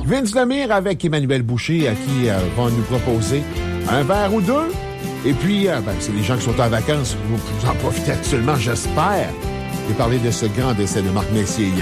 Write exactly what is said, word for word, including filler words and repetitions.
Vince Lemire avec Emmanuel Boucher, à qui euh, vont nous proposer un verre ou deux. Et puis, euh, ben, c'est les gens qui sont en vacances. Vous, vous en profitez actuellement, j'espère. J'ai parlé de ce grand décès de Marc Messier hier.